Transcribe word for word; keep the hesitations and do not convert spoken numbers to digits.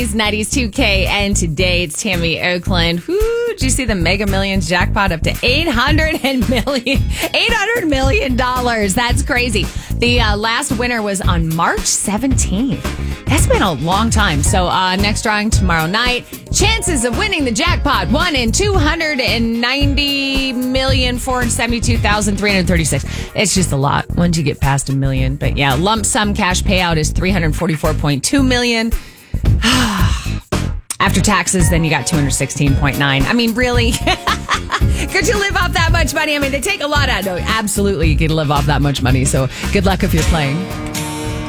nineties two K, and today it's Tammy Oakland. Whoo, did you see the Mega Millions jackpot up to eight hundred million eight hundred million dollars? That's crazy. The uh, last winner was on March seventeenth. That's been a long time. So uh, next drawing tomorrow night. Chances of winning the jackpot, one in two hundred ninety million four hundred seventy-two thousand three hundred thirty-six. It's just a lot once you get past a million. But yeah, lump sum cash payout is three hundred forty-four point two million. After taxes, then you got two hundred sixteen point nine. I mean, really? Could you live off that much money? I mean, they take a lot out. No, absolutely, you can live off that much money. So good luck if you're playing.